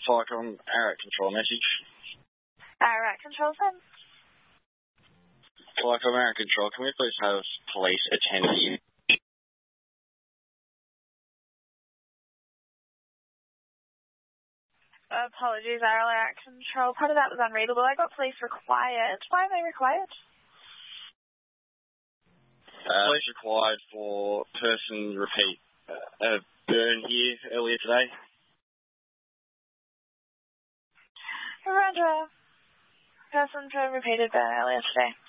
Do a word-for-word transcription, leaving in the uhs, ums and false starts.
Flycom, Arat Control message. Arat Control, send. Flycom, Arat Control, can we please have police attend the unit? Apologies, Arat Control. Part of that was unreadable. I got police required. Why are they required? Uh, police required for person repeat uh, a burn here earlier today. Roger. Person for repeated burn earlier today.